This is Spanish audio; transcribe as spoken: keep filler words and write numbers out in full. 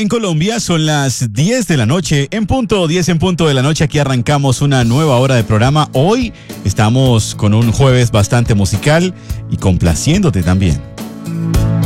En Colombia son las diez de la noche, en punto, diez en punto de la noche, aquí arrancamos una nueva hora de programa. Hoy estamos con un jueves bastante musical y complaciéndote también.